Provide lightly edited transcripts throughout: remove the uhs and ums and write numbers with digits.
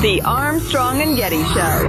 The Armstrong and Getty Show.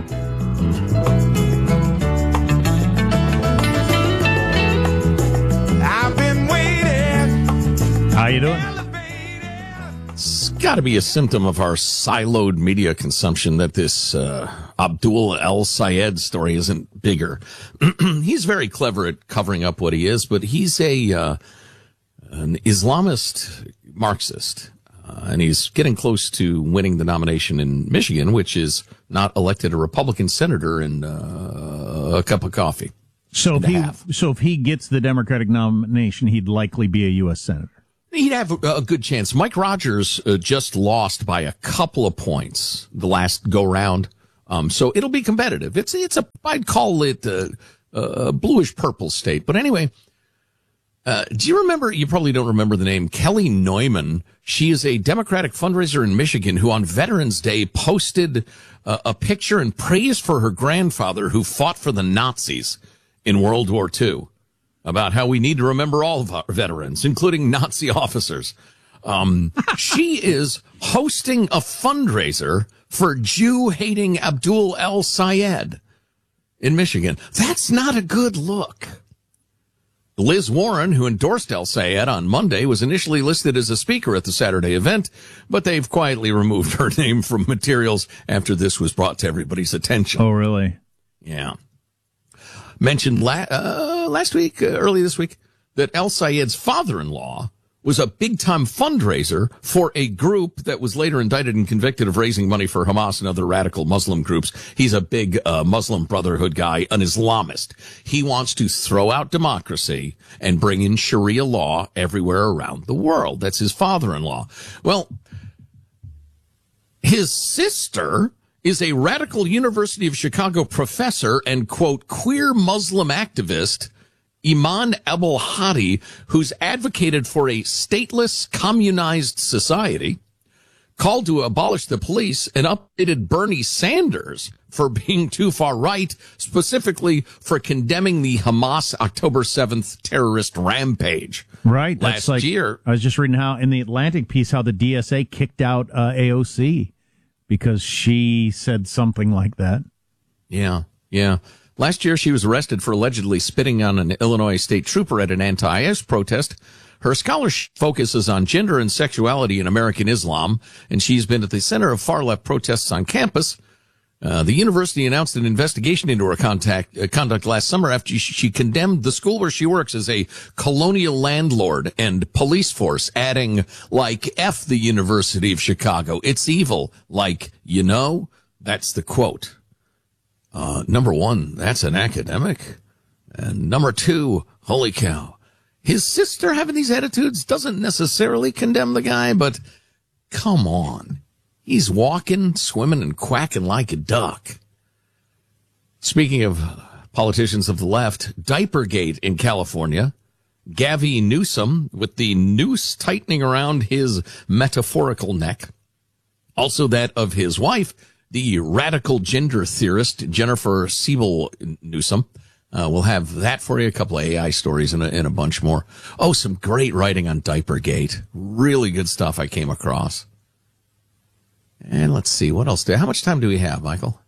I've been waiting. How you doing? It's got to be a symptom of our siloed media consumption that this Abdul El Sayed story isn't bigger. He's very clever at covering up what he is, but he's an Islamist Marxist. And he's getting close to winning the nomination in Michigan, which is not elected a Republican senator in a cup of coffee. So if he gets the Democratic nomination, he'd likely be a U.S. senator. He'd have a good chance. Mike Rogers just lost by a couple of points the last go round, so it'll be competitive. I'd call it a bluish purple state. But anyway. Do you remember, you probably don't remember the name, Kelly Neumann? She is a Democratic fundraiser in Michigan who on Veterans Day posted a picture and praise for her grandfather who fought for the Nazis in World War II, about how we need to remember all of our veterans, including Nazi officers. She is hosting a fundraiser for Jew-hating Abdul El Sayed in Michigan. That's not a good look. Liz Warren, who endorsed El Sayed on Monday, was initially listed as a speaker at the Saturday event, but they've quietly removed her name from materials after this was brought to everybody's attention. Oh, really? Yeah. Mentioned early this week, that El Sayed's father-in-law was a big-time fundraiser for a group that was later indicted and convicted of raising money for Hamas and other radical Muslim groups. He's a big Muslim Brotherhood guy, an Islamist. He wants to throw out democracy and bring in Sharia law everywhere around the world. That's his father-in-law. Well, his sister is a radical University of Chicago professor and, quote, queer Muslim activist, Iman Abul Hadi, who's advocated for a stateless, communized society, called to abolish the police, and updated Bernie Sanders for being too far right, specifically for condemning the Hamas October 7th terrorist rampage. Right. Last year. I was just reading how in the Atlantic piece how the DSA kicked out AOC because she said something like that. Yeah. Last year, she was arrested for allegedly spitting on an Illinois state trooper at an anti-IS protest. Her scholarship focuses on gender and sexuality in American Islam, and she's been at the center of far-left protests on campus. The university announced an investigation into her conduct last summer after she condemned the school where she works as a colonial landlord and police force, adding, like, F the University of Chicago. It's evil. Like, that's the quote. Number one, that's an academic. And number two, holy cow. His sister having these attitudes doesn't necessarily condemn the guy, but come on. He's walking, swimming, and quacking like a duck. Speaking of politicians of the left, Diapergate in California. Gavin Newsom with the noose tightening around his metaphorical neck. Also that of his wife, the radical gender theorist, Jennifer Siebel Newsom. We'll have that for you, a couple of AI stories and a bunch more. Oh, some great writing on Diapergate. Really good stuff I came across. And let's see, what else? How much time do we have, Michael?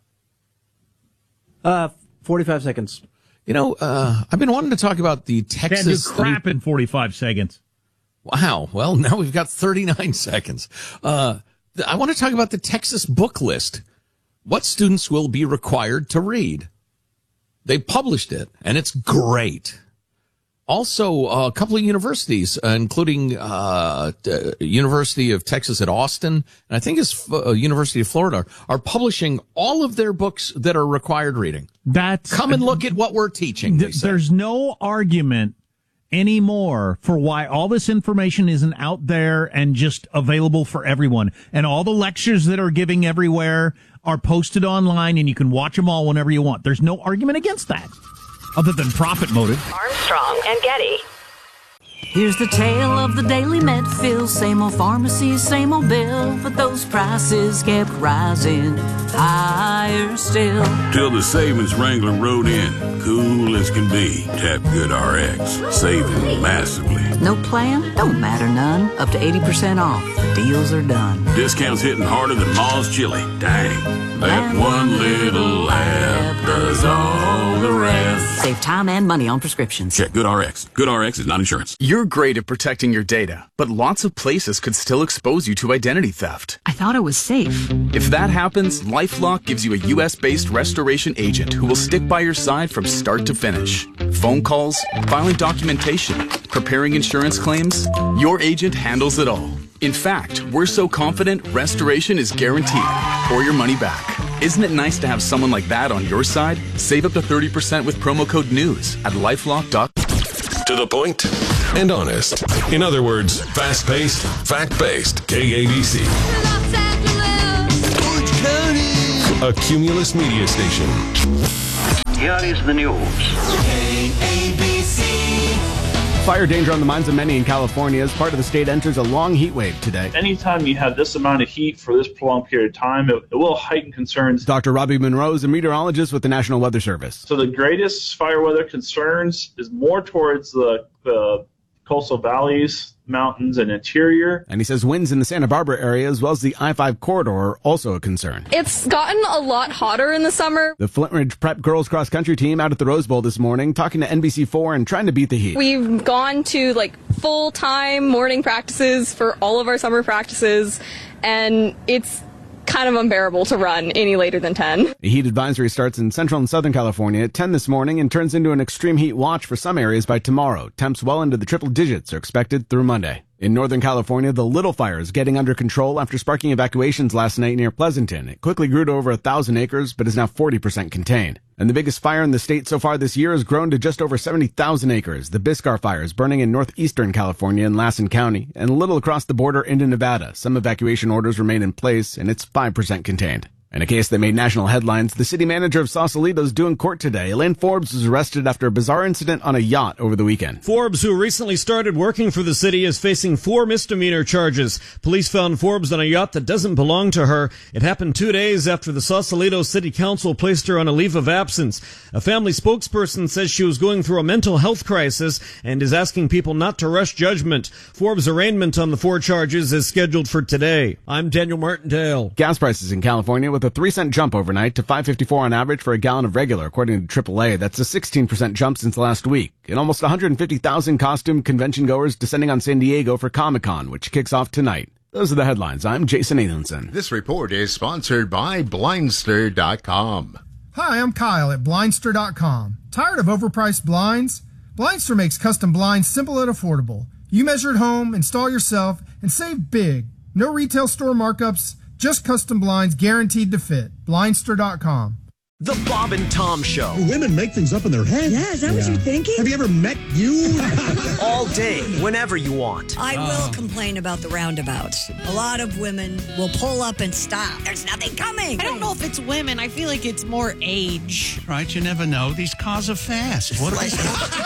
45 seconds. I've been wanting to talk about the Texas... Can't do crap in 45 seconds. Wow. Well, now we've got 39 seconds. I want to talk about the Texas book list. What students will be required to read. They published it, and it's great. Also, a couple of universities, including University of Texas at Austin, and I think it's University of Florida, are publishing all of their books that are required reading. Come and look at what we're teaching. There's no argument anymore for why all this information isn't out there and just available for everyone. And all the lectures that are giving everywhere are posted online, and you can watch them all whenever you want. There's no argument against that, other than profit motive. Armstrong and Getty. Here's the tale of the daily Medfill. Same old pharmacy, same old bill, but those prices kept rising higher still. Till the savings Wrangler rode in, cool as can be. Tap GoodRx, saving massively. No plan? Don't matter none. Up to 80% off. Deals are done. Discounts hitting harder than Ma's chili. Dang, that one little app does all the rest. Save time and money on prescriptions. Check GoodRx. GoodRx is not insurance. You're great at protecting your data, but lots of places could still expose you to identity theft. I thought it was safe. If that happens, LifeLock gives you a U.S.-based restoration agent who will stick by your side from start to finish. Phone calls, filing documentation, preparing insurance claims, your agent handles it all. In fact, we're so confident restoration is guaranteed or your money back. Isn't it nice to have someone like that on your side? Save up to 30% with promo code NEWS at lifelock.com. To the point and honest. In other words, fast-paced, fact-based. KABC. Los Angeles, Orange County, A Cumulus media station. Here is the news. KABC. Fire danger on the minds of many in California as part of the state enters a long heat wave today. Anytime you have this amount of heat for this prolonged period of time, it will heighten concerns. Dr. Robbie Monroe is a meteorologist with the National Weather Service. So the greatest fire weather concerns is more towards the coastal valleys, mountains, and interior. And he says winds in the Santa Barbara area as well as the I-5 corridor are also a concern. It's gotten a lot hotter in the summer. The Flint Ridge Prep girls cross country team out at the Rose Bowl this morning talking to NBC4 and trying to beat the heat. We've gone to full-time morning practices for all of our summer practices, and it's kind of unbearable to run any later than 10. A heat advisory starts in central and southern California at 10 this morning and turns into an extreme heat watch for some areas by tomorrow. Temps well into the triple digits are expected through Monday. In Northern California, the Little Fire is getting under control after sparking evacuations last night near Pleasanton. It quickly grew to over 1,000 acres, but is now 40% contained. And the biggest fire in the state so far this year has grown to just over 70,000 acres. The Biscar Fire is burning in northeastern California in Lassen County and a little across the border into Nevada. Some evacuation orders remain in place, and it's 5% contained. In a case that made national headlines, the city manager of Sausalito is due in court today. Elaine Forbes was arrested after a bizarre incident on a yacht over the weekend. Forbes, who recently started working for the city, is facing 4 misdemeanor charges. Police found Forbes on a yacht that doesn't belong to her. It happened 2 days after the Sausalito City Council placed her on a leave of absence. A family spokesperson says she was going through a mental health crisis and is asking people not to rush judgment. Forbes' arraignment on the 4 charges is scheduled for today. I'm Daniel Martindale. Gas prices in California with a 3-cent jump overnight to $5.54 on average for a gallon of regular, according to AAA. That's a 16% jump since last week. And almost 150,000 costume convention goers descending on San Diego for Comic-Con, which kicks off tonight. Those are the headlines. I'm Jason Nathanson. This report is sponsored by Blindster.com. Hi, I'm Kyle at Blindster.com. Tired of overpriced blinds? Blindster makes custom blinds simple and affordable. You measure at home, install yourself, and save big. No retail store markups, just custom blinds guaranteed to fit. Blindster.com. The Bob and Tom Show. Women make things up in their head. Yeah, is that what you're thinking? Have you ever met you? All day, whenever you want. I will complain about the roundabouts. A lot of women will pull up and stop. There's nothing coming. I don't know if it's women. I feel like it's more age. Right, you never know. These cars are fast. What they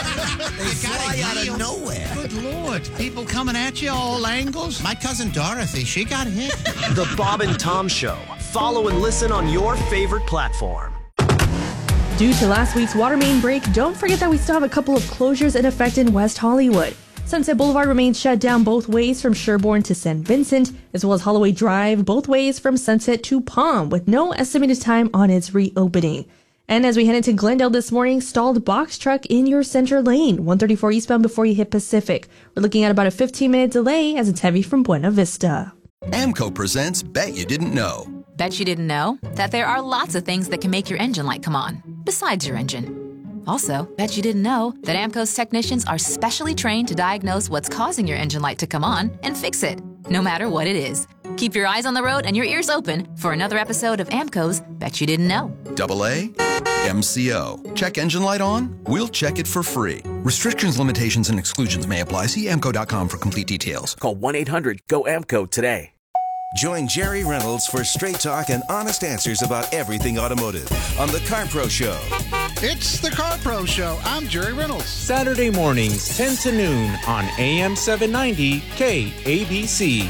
fly out of nowhere. Good Lord. People coming at you all angles. My cousin Dorothy, she got hit. The Bob and Tom Show. Follow and listen on your favorite platform. Due to last week's water main break, don't forget that we still have a couple of closures in effect in West Hollywood. Sunset Boulevard remains shut down both ways from Sherbourne to St. Vincent, as well as Holloway Drive both ways from Sunset to Palm, with no estimated time on its reopening. And as we head into Glendale this morning, stalled box truck in your center lane, 134 eastbound before you hit Pacific. We're looking at about a 15-minute delay as it's heavy from Buena Vista. AMCO presents Bet You Didn't Know. Bet you didn't know that there are lots of things that can make your engine light come on, besides your engine. Also, bet you didn't know that AMCO's technicians are specially trained to diagnose what's causing your engine light to come on and fix it, no matter what it is. Keep your eyes on the road and your ears open for another episode of AMCO's Bet You Didn't Know. AA MCO. Check engine light on? We'll check it for free. Restrictions, limitations, and exclusions may apply. See AMCO.com for complete details. Call 1-800-GO-AMCO today. Join Jerry Reynolds for straight talk and honest answers about everything automotive on The Car Pro Show. It's the Car Pro Show. I'm Jerry Reynolds. Saturday mornings, 10 to noon on AM 790 KABC.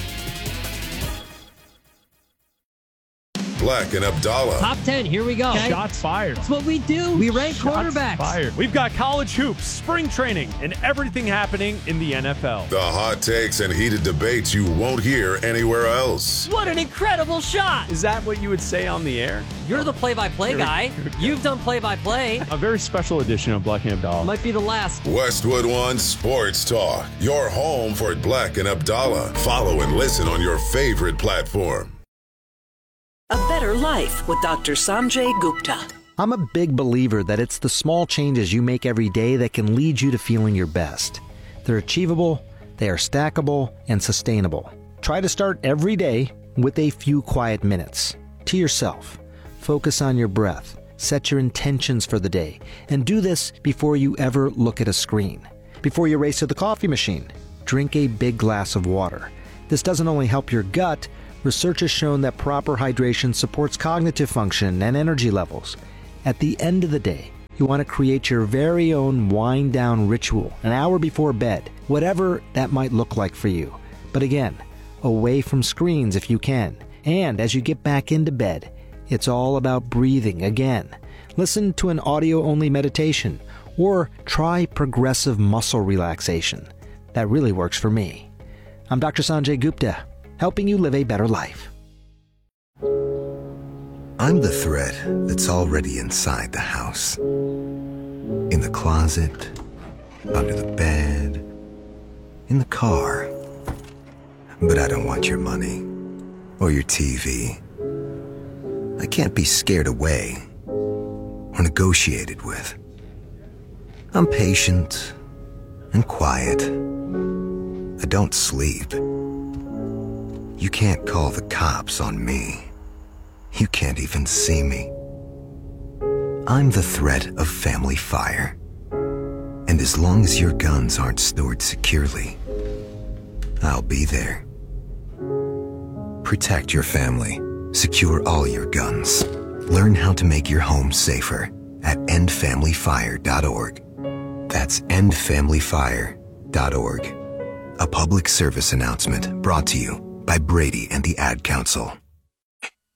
Black and Abdallah. Top 10, here we go. Okay. Shots fired. That's what we do. We rank quarterbacks. Fired. We've got college hoops, spring training, and everything happening in the NFL. The hot takes and heated debates you won't hear anywhere else. What an incredible shot. Is that what you would say on the air? You're the play-by-play guy. You've done play-by-play. A very special edition of Black and Abdallah. Might be the last. Westwood One Sports Talk. Your home for Black and Abdallah. Follow and listen on your favorite platform. A better life with Dr. Sanjay Gupta. I'm a big believer that it's the small changes you make every day that can lead you to feeling your best. They're achievable, they are stackable, and sustainable. Try to start every day with a few quiet minutes. To yourself. Focus on your breath. Set your intentions for the day. And do this before you ever look at a screen. Before you race to the coffee machine, drink a big glass of water. This doesn't only help your gut. Research has shown that proper hydration supports cognitive function and energy levels. At the end of the day, you want to create your very own wind-down ritual an hour before bed, whatever that might look like for you. But again, away from screens if you can. And as you get back into bed, it's all about breathing again. Listen to an audio-only meditation or try progressive muscle relaxation. That really works for me. I'm Dr. Sanjay Gupta, helping you live a better life. I'm the threat that's already inside the house. In the closet, under the bed, in the car. But I don't want your money or your TV. I can't be scared away or negotiated with. I'm patient and quiet. I don't sleep. You can't call the cops on me. You can't even see me. I'm the threat of family fire. And as long as your guns aren't stored securely, I'll be there. Protect your family. Secure all your guns. Learn how to make your home safer at endfamilyfire.org. That's endfamilyfire.org. A public service announcement brought to you by Brady and the Ad Council.